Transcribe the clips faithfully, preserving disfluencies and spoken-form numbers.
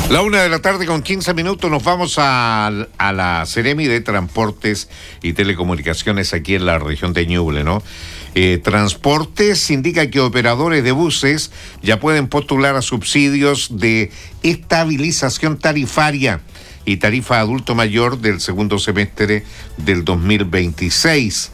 La una de la tarde con quince minutos nos vamos a, a la Seremi de Transportes y Telecomunicaciones aquí en la región de Ñuble, ¿no? Eh, Transportes indica que operadores de buses ya pueden postular a subsidios de estabilización tarifaria y tarifa adulto mayor del segundo semestre del dos mil veintiséis.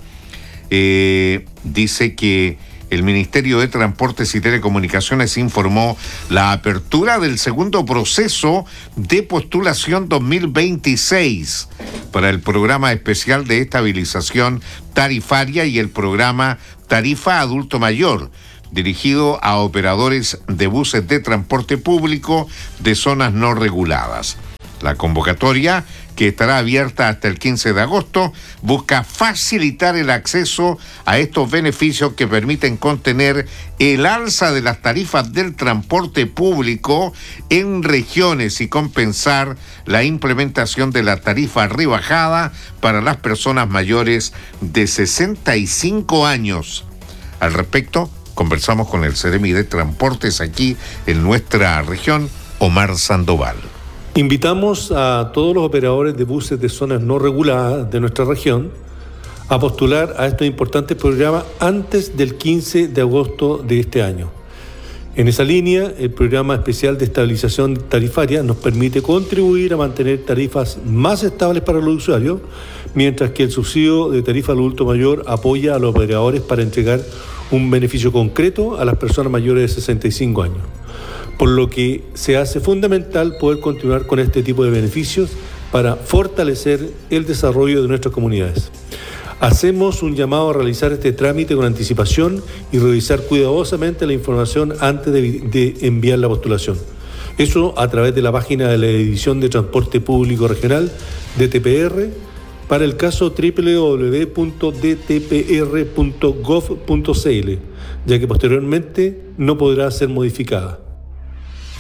Eh, dice que el Ministerio de Transportes y Telecomunicaciones informó la apertura del segundo proceso de postulación dos mil veintiséis para el programa especial de estabilización tarifaria y el programa Tarifa Adulto Mayor, dirigido a operadores de buses de transporte público de zonas no reguladas. La convocatoria, que estará abierta hasta el quince de agosto, busca facilitar el acceso a estos beneficios que permiten contener el alza de las tarifas del transporte público en regiones y compensar la implementación de la tarifa rebajada para las personas mayores de sesenta y cinco años. Al respecto, conversamos con el Seremi de Transportes aquí en nuestra región, Omar Sandoval. Invitamos a todos los operadores de buses de zonas no reguladas de nuestra región a postular a estos importantes programas antes del quince de agosto de este año. En esa línea, el programa especial de estabilización tarifaria nos permite contribuir a mantener tarifas más estables para los usuarios, mientras que el subsidio de tarifa adulto mayor apoya a los operadores para entregar un beneficio concreto a las personas mayores de sesenta y cinco años. Por lo que se hace fundamental poder continuar con este tipo de beneficios para fortalecer el desarrollo de nuestras comunidades. Hacemos un llamado a realizar este trámite con anticipación y revisar cuidadosamente la información antes de, de enviar la postulación. Eso a través de la página de la División de Transporte Público Regional, D T P R, para el caso doble u doble u doble u punto d t p r punto gov punto c l, ya que posteriormente no podrá ser modificada.